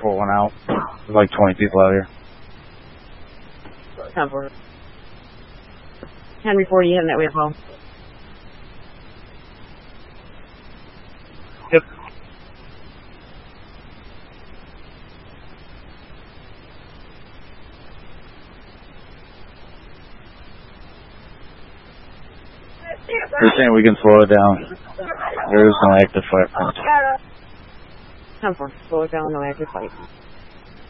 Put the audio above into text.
Pour one out. There's like 20 people out here. 10-4. Henry 40, heading that way as well. Yep. They're saying we can slow it down. There is no active fight. 10-4. Slow it down, no active fight.